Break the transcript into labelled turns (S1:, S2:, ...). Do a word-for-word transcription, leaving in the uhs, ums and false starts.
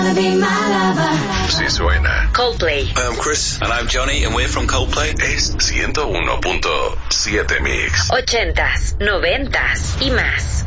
S1: Wanna be my lover.
S2: Sí suena.
S3: Coldplay.
S4: Hi, I'm Chris. And I'm Johnny, and we're from Coldplay.
S2: Es ciento uno punto siete Mix.
S3: Ochentas, noventas y más.